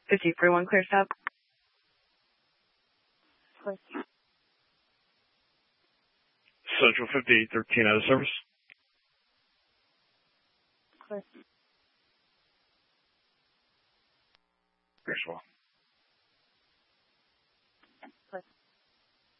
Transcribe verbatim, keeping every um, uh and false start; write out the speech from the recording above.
fifty forty-one, clear stop. Central fifty-eight thirteen out of service. Clear. Very well.